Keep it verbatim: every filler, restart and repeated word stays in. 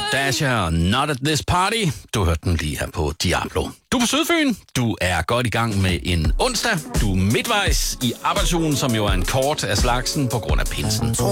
Dasher og Not at This Party. Du hørte den lige her på Diablo. Du er på Sydfyn. Du er godt i gang med en onsdag. Du er midtvejs i arbejdsugen, som jo er en kort af slagsen på grund af pinsen.